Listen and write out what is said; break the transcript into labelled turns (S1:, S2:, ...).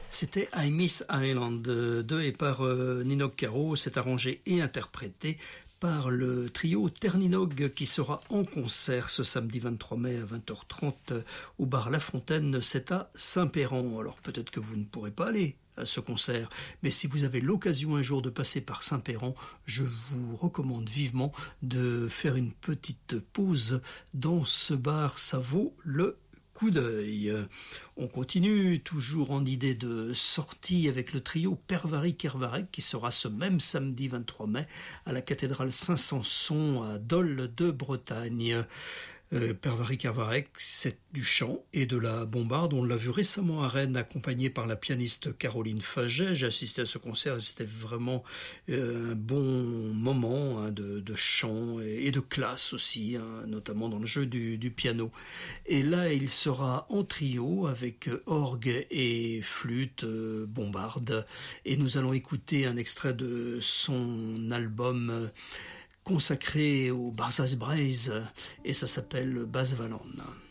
S1: C'était I Miss Island de et par Ninogue Caro. C'est arrangé et interprété par le trio Terninog qui sera en concert ce samedi 23 mai à 20h30 au bar La Fontaine. C'est à Saint-Péran. Alors peut-être que vous ne pourrez pas aller à ce concert, mais si vous avez l'occasion un jour de passer par Saint-Péran, je vous recommande vivement de faire une petite pause dans ce bar. Ça vaut le coup d'œil. On continue toujours en idée de sortie avec le trio Pervari Kervarek qui sera ce même samedi 23 mai à la cathédrale Saint-Samson à Dole de Bretagne. Pervari Kervarek, c'est du chant et de la bombarde. On l'a vu récemment à Rennes, accompagné par la pianiste Caroline Faget. J'ai assisté à ce concert et c'était vraiment un bon moment de chant et de classe aussi, notamment dans le jeu du piano. Et là, il sera en trio avec orgue et flûte, bombarde. Et nous allons écouter un extrait de son album consacré au Barzaz Braise et ça s'appelle Bas Valan.